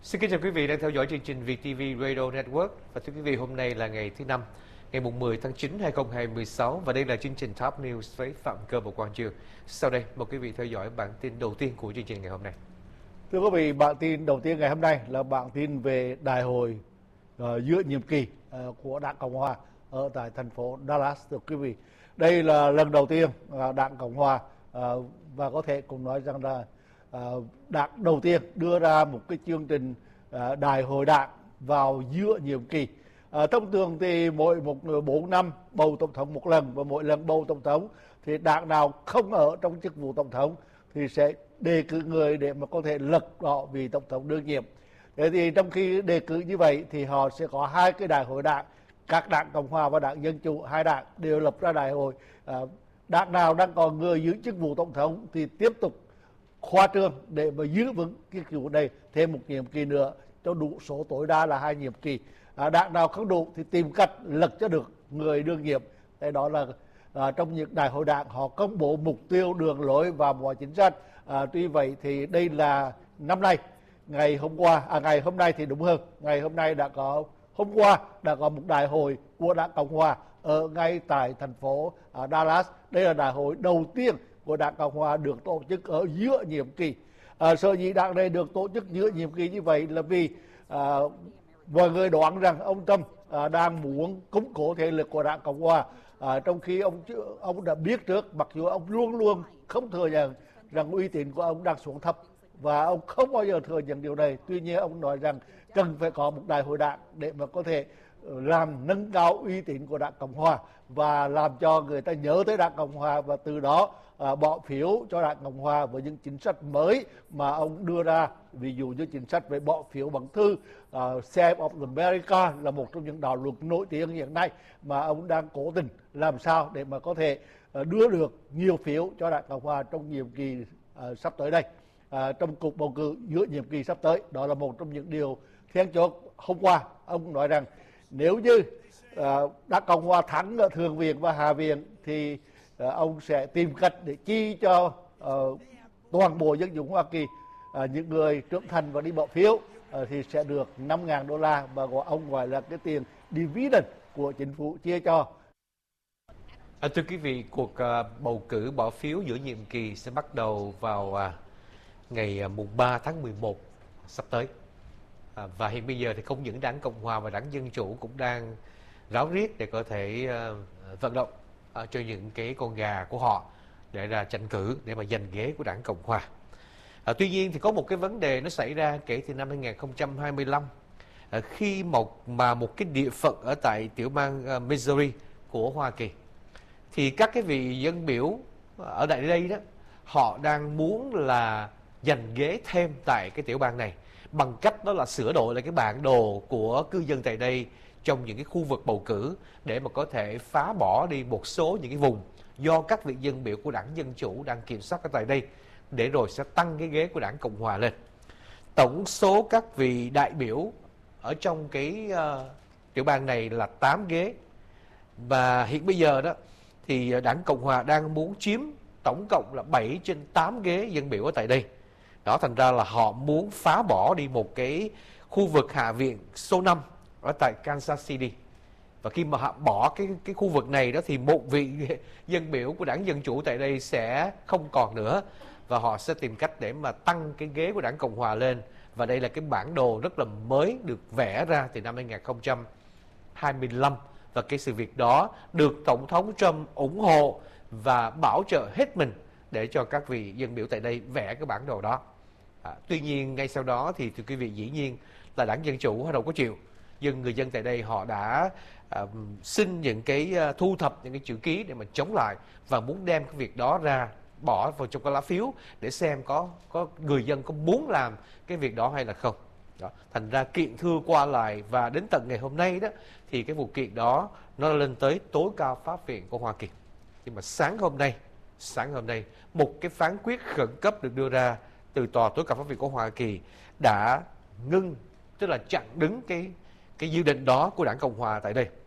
Xin kính chào quý vị đang theo dõi chương trình VTV Radio Network. Và thưa quý vị, hôm nay là ngày thứ Năm, ngày 10 tháng 9, 2016 và đây là chương trình Top News với Phạm Cơ và Quang Trường. Sau đây, mời quý vị theo dõi bản tin đầu tiên của chương trình ngày hôm nay. Thưa quý vị, bản tin đầu tiên ngày hôm nay là bản tin về đại hội giữa nhiệm kỳ của Đảng Cộng Hòa ở tại thành phố Dallas. Thưa quý vị, đây là lần đầu tiên Đảng Cộng Hòa và có thể cũng nói rằng là Đảng đầu tiên đưa ra một cái chương trình đại hội đảng vào giữa nhiệm kỳ. Thông thường thì mỗi 4 năm bầu tổng thống một lần, và mỗi lần bầu tổng thống thì đảng nào không ở trong chức vụ tổng thống thì sẽ đề cử người để mà có thể lật đổ vị tổng thống đương nhiệm. Thế thì trong khi đề cử như vậy thì họ sẽ có hai cái đại hội đảng, các đảng Cộng Hòa và đảng Dân Chủ, hai đảng đều lập ra đại hội. Đảng nào đang còn người giữ chức vụ tổng thống thì tiếp tục khoa trương để mà giữ vững cái chức vụ này thêm một nhiệm kỳ nữa cho đủ số tối đa là 2 nhiệm kỳ. Đảng nào không đủ thì tìm cách lật cho được người đương nhiệm. Thế đó là trong những đại hội đảng họ công bố mục tiêu, đường lối và mọi chính sách. Tuy vậy thì đây là năm nay, ngày hôm nay thì đúng hơn, ngày hôm nay hôm qua đã có một đại hội của Đảng Cộng Hòa ở ngay tại thành phố Dallas. Đây là đại hội đầu tiên của Đảng Cộng Hòa được tổ chức ở giữa nhiệm kỳ. Sở dĩ đảng này được tổ chức giữa nhiệm kỳ như vậy là vì mọi người đoán rằng ông Trump đang muốn củng cố thế lực của Đảng Cộng Hòa, trong khi ông đã biết trước, mặc dù ông luôn luôn không thừa nhận rằng uy tín của ông đang xuống thấp và ông không bao giờ thừa nhận điều này. Tuy nhiên ông nói rằng cần phải có một đại hội đảng để mà có thể làm nâng cao uy tín của Đảng Cộng Hòa và làm cho người ta nhớ tới Đảng Cộng Hòa, và từ đó bỏ phiếu cho Đảng Cộng Hòa với những chính sách mới mà ông đưa ra. Ví dụ như chính sách về bỏ phiếu bằng thư, Save of America là một trong những đạo luật nổi tiếng hiện nay mà ông đang cố tình làm sao để mà có thể đưa được nhiều phiếu cho Đảng Cộng Hòa trong nhiệm kỳ sắp tới đây. Trong cuộc bầu cử giữa nhiệm kỳ sắp tới, đó là một trong những điều then chốt. Hôm qua ông nói rằng nếu như Đảng Cộng Hòa thắng ở Thượng viện và Hạ viện thì ông sẽ tìm cách để chi cho toàn bộ dân chúng Hoa Kỳ, những người trưởng thành và đi bỏ phiếu thì sẽ được $5,000 và ông gọi là cái tiền dividend của chính phủ chia cho. Thưa quý vị, cuộc bầu cử bỏ phiếu giữa nhiệm kỳ sẽ bắt đầu vào ngày 3 tháng 11 sắp tới. Và hiện bây giờ thì không những Đảng Cộng Hòa và Đảng Dân Chủ cũng đang ráo riết để có thể vận động cho những cái con gà của họ để ra tranh cử để mà giành ghế của Đảng Cộng Hòa. Tuy nhiên thì có một cái vấn đề nó xảy ra kể từ năm 2025 khi một cái địa phận ở tại tiểu bang Missouri của Hoa Kỳ thì các cái vị dân biểu ở tại đây đó, họ đang muốn là giành ghế thêm tại cái tiểu bang này bằng cách đó là sửa đổi lại cái bản đồ của cư dân tại đây trong những cái khu vực bầu cử để mà có thể phá bỏ đi một số những cái vùng do các vị dân biểu của Đảng Dân Chủ đang kiểm soát ở tại đây, để rồi sẽ tăng cái ghế của Đảng Cộng Hòa lên. Tổng số các vị đại biểu ở trong cái tiểu bang này là 8 ghế, và hiện bây giờ đó thì Đảng Cộng Hòa đang muốn chiếm tổng cộng là 7 trên 8 ghế dân biểu ở tại đây. Đó, thành ra là họ muốn phá bỏ đi một cái khu vực Hạ viện số 5 ở tại Kansas City. Và khi mà họ bỏ cái khu vực này đó thì một vị dân biểu của Đảng Dân Chủ tại đây sẽ không còn nữa, và họ sẽ tìm cách để mà tăng cái ghế của Đảng Cộng Hòa lên. Và đây là cái bản đồ rất là mới được vẽ ra từ năm 2025, và cái sự việc đó được Tổng thống Trump ủng hộ và bảo trợ hết mình để cho các vị dân biểu tại đây vẽ cái bản đồ đó. Tuy nhiên ngay sau đó thì thưa quý vị, dĩ nhiên là Đảng Dân Chủ họ đâu có chịu. Nhưng người dân tại đây họ đã xin những cái thu thập những cái chữ ký để mà chống lại, và muốn đem cái việc đó ra bỏ vào trong cái lá phiếu để xem có người dân có muốn làm cái việc đó hay là không. Đó. Thành ra kiện thưa qua lại, và đến tận ngày hôm nay đó thì cái vụ kiện đó nó lên tới tối cao pháp viện của Hoa Kỳ. Nhưng mà sáng hôm nay một cái phán quyết khẩn cấp được đưa ra từ tòa tối cao pháp viện của Hoa Kỳ đã ngưng, tức là chặn đứng cái dự định đó của Đảng Cộng Hòa tại đây.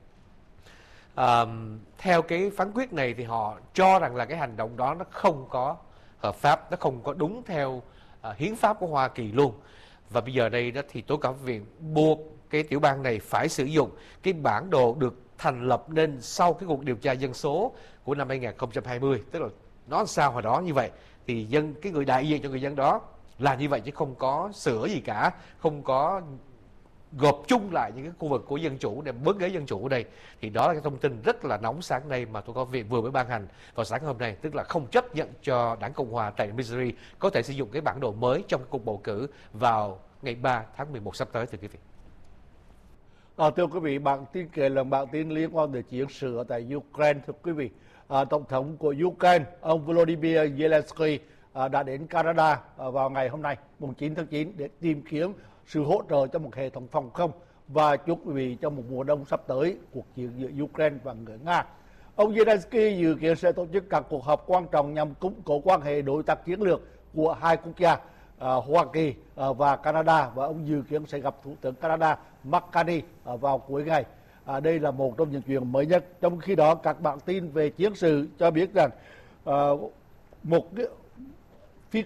Theo cái phán quyết này thì họ cho rằng là cái hành động đó nó không có hợp pháp, nó không có đúng theo hiến pháp của Hoa Kỳ luôn. Và bây giờ đây đó thì tố cáo viện buộc cái tiểu bang này phải sử dụng cái bản đồ được thành lập nên sau cái cuộc điều tra dân số của năm 2020, tức là nó sao hồi đó như vậy thì cái người đại diện cho người dân đó là như vậy chứ không có sửa gì cả, không có gộp chung lại những cái khu vực của dân chủ để bớt ghế dân chủ ở đây. Thì đó là cái thông tin rất là nóng sáng nay mà tố cáo viện vừa mới ban hành vào sáng hôm nay, tức là không chấp nhận cho đảng Cộng hòa tại Missouri có thể sử dụng cái bản đồ mới trong cuộc bầu cử vào ngày 3 tháng 11 sắp tới, thưa quý vị. Thưa quý vị, bản tin kể là bản tin liên quan đến chiến sự ở tại Ukraine. Thưa quý vị, Tổng thống của Ukraine, ông Volodymyr Zelensky đã đến Canada vào ngày hôm nay, mùng 9 tháng 9 để tìm kiếm sự hỗ trợ cho một hệ thống phòng không và chúc quý vị cho một mùa đông sắp tới cuộc chiến giữa Ukraine và người Nga. Ông Zelensky dự kiến sẽ tổ chức các cuộc họp quan trọng nhằm củng cố quan hệ đối tác chiến lược của hai quốc gia Hoa Kỳ và Canada, và ông dự kiến sẽ gặp Thủ tướng Canada Mark Carney vào cuối ngày. Đây là một trong những chuyện mới nhất. Trong khi đó, các bản tin về chiến sự cho biết rằng một phi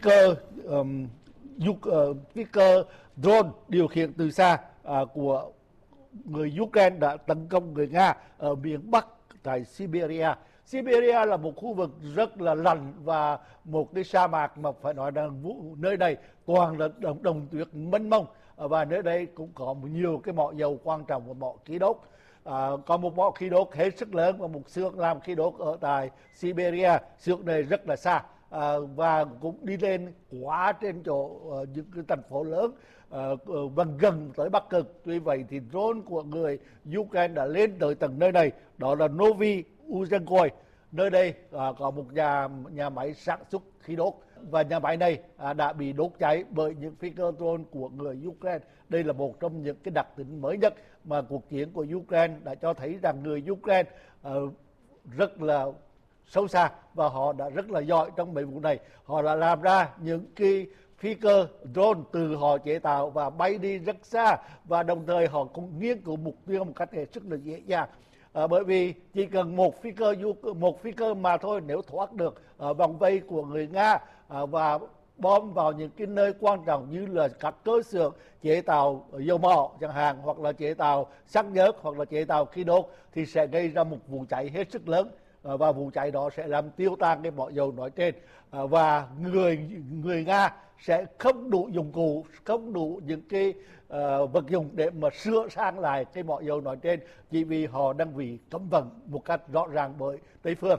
cơ drone điều khiển từ xa của người Ukraine đã tấn công người Nga ở miền Bắc tại Siberia. Siberia là một khu vực rất là lạnh và một cái sa mạc mà phải nói rằng nơi này toàn là đồng tuyết mênh mông, và nơi đây cũng có nhiều cái mỏ dầu quan trọng và mỏ khí đốt. Có một mỏ khí đốt hết sức lớn và một xưởng làm khí đốt ở tại Siberia. Xưởng này rất là xa và cũng đi lên quá trên chỗ những cái thành phố lớn và gần tới Bắc Cực. Tuy vậy thì drone của người Ukraine đã lên tới tầng nơi này, đó là Novi Uzhenskoye. Nơi đây có một nhà máy sản xuất khí đốt, và nhà máy này đã bị đốt cháy bởi những phi cơ drone của người Ukraine. Đây là một trong những cái đặc tính mới nhất mà cuộc chiến của Ukraine đã cho thấy rằng người Ukraine rất là sâu xa và họ đã rất là giỏi trong mấy vụ này. Họ đã làm ra những cái phi cơ drone từ họ chế tạo và bay đi rất xa, và đồng thời họ cũng nghiên cứu mục tiêu một cách hết sức là dễ dàng. Bởi vì chỉ cần một phi cơ mà thôi, nếu thoát được vòng vây của người Nga và bom vào những cái nơi quan trọng như là các cơ xưởng chế tạo dầu mỏ chẳng hạn, hoặc là chế tạo xăng nhớt, hoặc là chế tạo khí đốt, thì sẽ gây ra một vụ cháy hết sức lớn, và vụ cháy đó sẽ làm tiêu tan cái mỏ dầu nói trên, và người Nga sẽ không đủ dụng cụ, không đủ những cái vật dụng để mà sửa sang lại cái mỏ dầu nói trên, chỉ vì họ đang bị cấm vận một cách rõ ràng bởi Tây phương.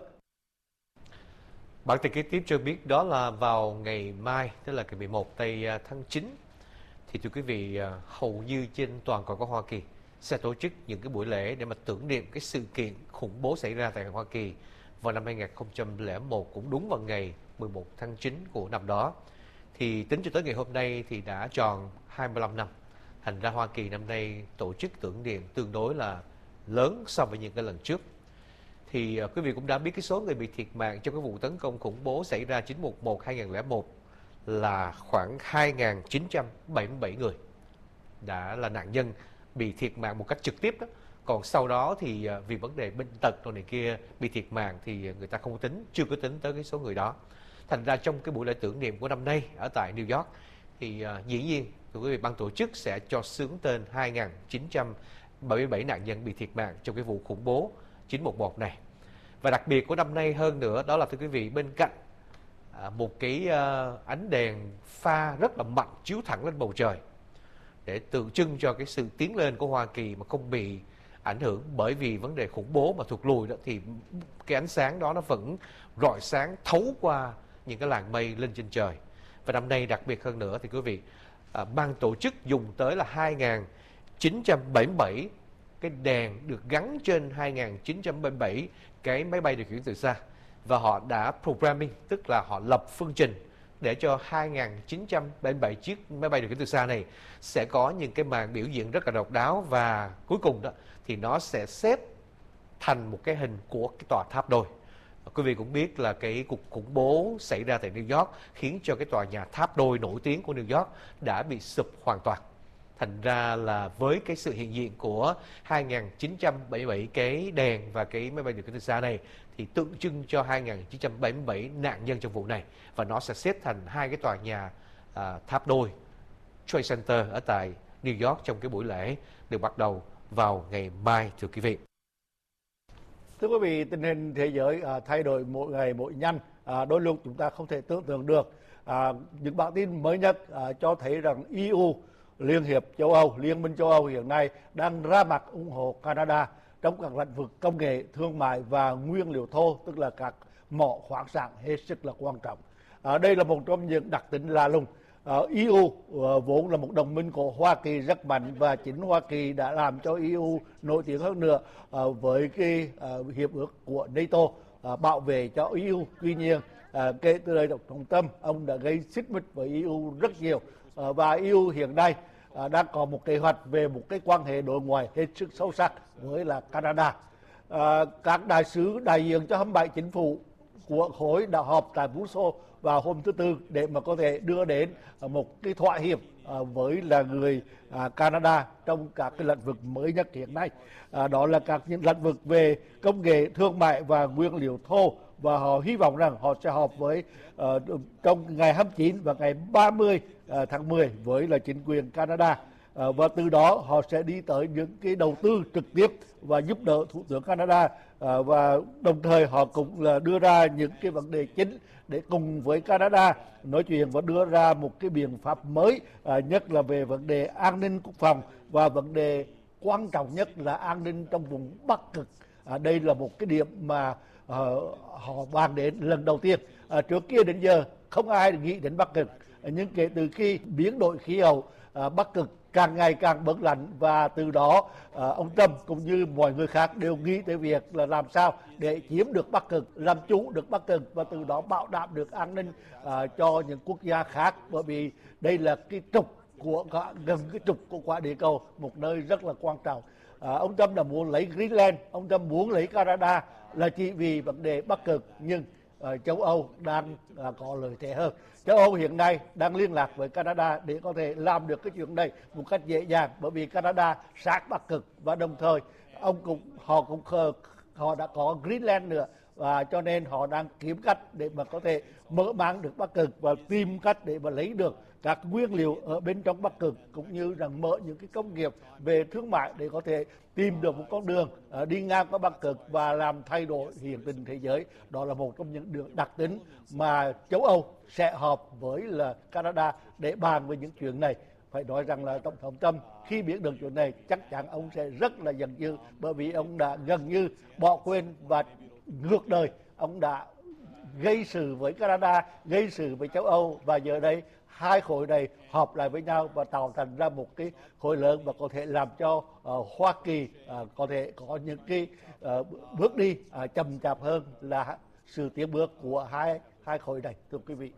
Bản tin kế tiếp cho biết đó là vào ngày mai, tức là ngày 11 tây tháng 9, thì thưa quý vị, hầu như trên toàn cầu của Hoa Kỳ sẽ tổ chức những cái buổi lễ để mà tưởng niệm cái sự kiện khủng bố xảy ra tại Hoa Kỳ vào năm 2001, cũng đúng vào ngày 11 tháng 9 của năm đó. Thì tính cho tới ngày hôm nay thì đã tròn 25 năm. Thành ra Hoa Kỳ năm nay tổ chức tưởng niệm tương đối là lớn so với những cái lần trước. Thì quý vị cũng đã biết cái số người bị thiệt mạng trong cái vụ tấn công khủng bố xảy ra 9/11/2001 là khoảng 2.977 người đã là nạn nhân bị thiệt mạng một cách trực tiếp đó. Còn sau đó thì vì vấn đề bệnh tật rồi này kia bị thiệt mạng thì người ta không tính, chưa có tính tới cái số người đó. Thành ra trong cái buổi lễ tưởng niệm của năm nay ở tại New York thì dĩ nhiên thưa quý vị, ban tổ chức sẽ cho xướng tên 2.977 nạn nhân bị thiệt mạng trong cái vụ khủng bố 9/11 này. Và đặc biệt của năm nay hơn nữa đó là thưa quý vị, bên cạnh một cái ánh đèn pha rất là mạnh chiếu thẳng lên bầu trời để tượng trưng cho cái sự tiến lên của Hoa Kỳ mà không bị ảnh hưởng bởi vì vấn đề khủng bố mà thụt lùi đó, thì cái ánh sáng đó nó vẫn rọi sáng thấu qua những cái làn mây lên trên trời. Và năm nay đặc biệt hơn nữa thì quý vị, ban tổ chức dùng tới là 2.977 cái đèn được gắn trên 2.977 cái máy bay điều khiển từ xa, và họ đã programming, tức là họ lập phương trình để cho 2.977 chiếc máy bay điều khiển từ xa này sẽ có những cái màn biểu diễn rất là độc đáo, và cuối cùng đó thì nó sẽ xếp thành một cái hình của cái tòa tháp đôi. Quý vị cũng biết là cái cuộc khủng bố xảy ra tại New York khiến cho cái tòa nhà tháp đôi nổi tiếng của New York đã bị sụp hoàn toàn. Thành ra là với cái sự hiện diện của 2.977 cái đèn và cái máy bay điều khiển từ xa này thì tượng trưng cho 2.977 nạn nhân trong vụ này, và nó sẽ xếp thành hai cái tòa nhà tháp đôi Trade Center ở tại New York trong cái buổi lễ được bắt đầu vào ngày mai, thưa quý vị. Thưa quý vị, tình hình thế giới thay đổi mỗi ngày mỗi nhanh, đôi lúc chúng ta không thể tưởng tượng được. Những bản tin mới nhất cho thấy rằng EU, Liên hiệp châu Âu, Liên minh châu Âu hiện nay đang ra mặt ủng hộ Canada trong các lĩnh vực công nghệ, thương mại và nguyên liệu thô, tức là các mỏ khoáng sản hết sức là quan trọng. Đây là một trong những đặc tính lạ lùng. EU vốn là một đồng minh của Hoa Kỳ rất mạnh, và chính Hoa Kỳ đã làm cho EU nổi tiếng hơn nữa với cái hiệp ước của NATO bảo vệ cho EU. Tuy nhiên, kể từ đời Tổng thống Trump, ông đã gây xích mích với EU rất nhiều, và EU hiện nay đang có một kế hoạch về một cái quan hệ đối ngoại hết sức sâu sắc với là Canada. Các đại sứ đại diện cho 27 chính phủ của khối đã họp tại Brussels vào hôm thứ Tư để mà có thể đưa đến một cái thỏa hiệp với là người Canada trong các cái lĩnh vực mới nhất hiện nay. Đó là các những lĩnh vực về công nghệ, thương mại và nguyên liệu thô, và họ hy vọng rằng họ sẽ họp với trong ngày 29 và ngày 30 tháng 10 với là chính quyền Canada. Và từ đó họ sẽ đi tới những cái đầu tư trực tiếp và giúp đỡ Thủ tướng Canada, và đồng thời họ cũng là đưa ra những cái vấn đề chính để cùng với Canada nói chuyện và đưa ra một cái biện pháp mới, nhất là về vấn đề an ninh quốc phòng và vấn đề quan trọng nhất là an ninh trong vùng Bắc Cực. Đây là một cái điểm mà họ bàn đến lần đầu tiên. Trước kia đến giờ không ai nghĩ đến Bắc Cực, nhưng kể từ khi biến đổi khí hậu, Bắc Cực càng ngày càng bớt lạnh, và từ đó ông Trump cũng như mọi người khác đều nghĩ tới việc là làm sao để chiếm được Bắc Cực, làm chủ được Bắc Cực, và từ đó bảo đảm được an ninh cho những quốc gia khác, bởi vì đây là cái trục của gần cái trục của quả địa cầu, một nơi rất là quan trọng. Ông Trump đã muốn lấy Greenland, ông Trump muốn lấy Canada là chỉ vì vấn đề Bắc Cực, nhưng châu Âu đang có lợi thế hơn. Châu Âu hiện nay đang liên lạc với Canada để có thể làm được cái chuyện này một cách dễ dàng, bởi vì Canada sát Bắc Cực, và đồng thời họ đã có Greenland nữa, và cho nên họ đang kiếm cách để mà có thể mở mang được Bắc Cực và tìm cách để mà lấy được các nguyên liệu ở bên trong Bắc Cực, cũng như rằng mở những cái công nghiệp về thương mại để có thể tìm được một con đường đi ngang qua Bắc Cực và làm thay đổi hiện tình thế giới. Đó là một trong những đường đặc tính mà châu Âu sẽ họp với là Canada để bàn về những chuyện này. Phải nói rằng là Tổng thống Trump khi biết được chuyện này chắc chắn ông sẽ rất là giận dữ, bởi vì ông đã gần như bỏ quên và ngược đời. Ông đã gây sự với Canada, gây sự với châu Âu, và giờ đây hai khối này họp lại với nhau và tạo thành ra một cái khối lớn, và có thể làm cho Hoa Kỳ có thể có những cái bước đi chậm chạp hơn là sự tiến bước của hai khối này, thưa quý vị.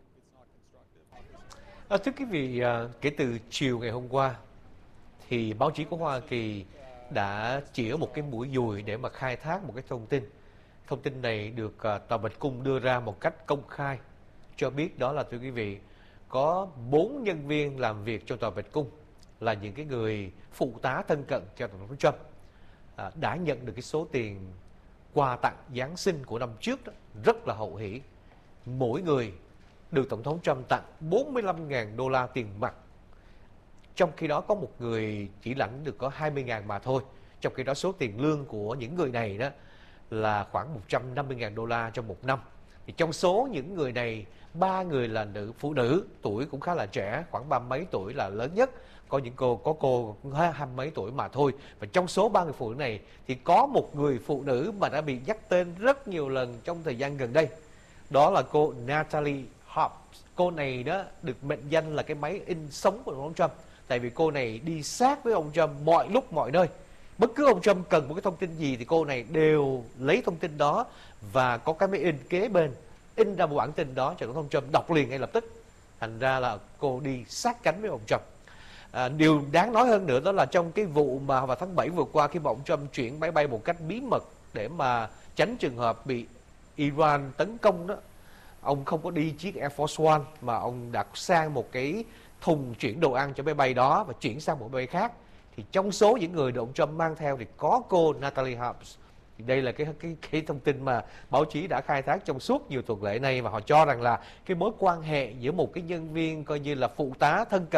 Thưa quý vị, kể từ chiều ngày hôm qua thì báo chí của Hoa Kỳ đã chĩa một cái mũi dùi để mà khai thác một cái thông tin. Thông tin này được Tòa Bạch Cung đưa ra một cách công khai, cho biết đó là, thưa quý vị, có 4 nhân viên làm việc cho Tòa Bạch Cung là những cái người phụ tá thân cận cho Tổng thống Trump đã nhận được cái số tiền quà tặng Giáng sinh của năm trước đó, rất là hậu hỷ. Mỗi người được Tổng thống Trump tặng 45.000 đô la tiền mặt. Trong khi đó có một người chỉ lãnh được có 20.000 mà thôi. Trong khi đó số tiền lương của những người này đó là khoảng 150.000 đô la trong một năm. Thì trong số những người này, 3 người là phụ nữ, tuổi cũng khá là trẻ, khoảng 30 mấy tuổi là lớn nhất. Có những cô cũng 20 mấy tuổi mà thôi. Và trong số 3 người phụ nữ này thì có một người phụ nữ mà đã bị nhắc tên rất nhiều lần trong thời gian gần đây. Đó là cô Natalie Hobbs. Cô này đó được mệnh danh là cái máy in sống của ông Trump. Tại vì cô này đi sát với ông Trump mọi lúc mọi nơi. Bất cứ ông Trump cần một cái thông tin gì thì cô này đều lấy thông tin đó và có cái máy in kế bên, in ra một bản tin đó cho ông Trump đọc liền ngay lập tức. Thành ra là cô đi sát cánh với ông Trump. Điều đáng nói hơn nữa đó là trong cái vụ mà vào tháng 7 vừa qua, khi mà ông Trump chuyển máy bay một cách bí mật để mà tránh trường hợp bị Iran tấn công đó, ông không có đi chiếc Air Force One mà ông đặt sang một cái thùng chuyển đồ ăn cho máy bay đó và chuyển sang một máy bay khác. Thì trong số những người được ông Trump mang theo thì có cô Natalie Hobbs. Thì đây là cái thông tin mà báo chí đã khai thác trong suốt nhiều tuần lễ này, và họ cho rằng là cái mối quan hệ giữa một cái nhân viên coi như là phụ tá thân cận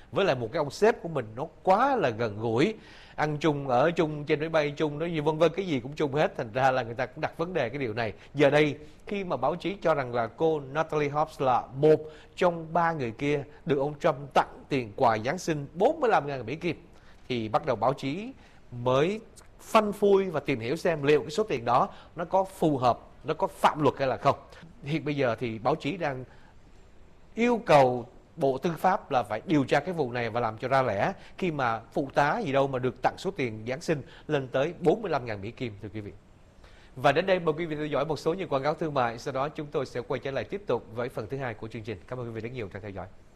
với lại một cái ông sếp của mình nó quá là gần gũi, ăn chung, ở chung, trên máy bay chung, nói gì vân vân, cái gì cũng chung hết. Thành ra là người ta cũng đặt vấn đề cái điều này. Giờ đây khi mà báo chí cho rằng là cô Natalie Hobbs là một trong 3 người kia được ông Trump tặng tiền quà Giáng sinh 45.000 Mỹ Kim, thì bắt đầu báo chí mới phanh phui và tìm hiểu xem liệu cái số tiền đó nó có phù hợp, nó có phạm luật hay là không. Hiện bây giờ thì báo chí đang yêu cầu Bộ Tư pháp là phải điều tra cái vụ này và làm cho ra lẽ, khi mà phụ tá gì đâu mà được tặng số tiền Giáng sinh lên tới 45.000 Mỹ Kim, thưa quý vị. Và đến đây mời quý vị theo dõi một số những quảng cáo thương mại, sau đó chúng tôi sẽ quay trở lại tiếp tục với phần thứ hai của chương trình. Cảm ơn quý vị rất nhiều trong theo dõi.